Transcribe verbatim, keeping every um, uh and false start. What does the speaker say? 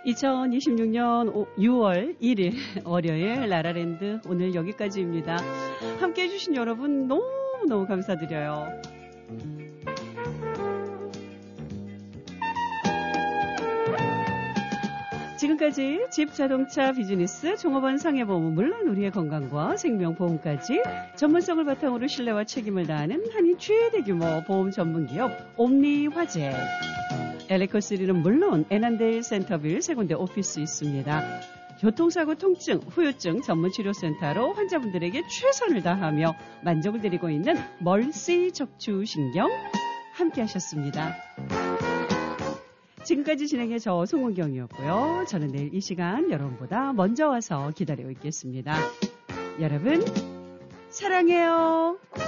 이천이십육 년 유월 일일 월요일 라라랜드 오늘 여기까지입니다. 함께해 주신 여러분 너무너무 감사드려요. 지금까지 집자동차 비즈니스 종업원 상해보험은 물론 우리의 건강과 생명보험까지 전문성을 바탕으로 신뢰와 책임을 다하는 한인 최대 규모 보험 전문기업 옴니화재. 엘리코쓰리는 물론 애난데일 센터빌 세 군데 오피스 있습니다. 교통사고 통증, 후유증 전문치료센터로 환자분들에게 최선을 다하며 만족을 드리고 있는 멀시 척추신경 함께하셨습니다. 지금까지 진행해 저 송은경이었고요. 저는 내일 이 시간 여러분보다 먼저 와서 기다리고 있겠습니다. 여러분 사랑해요.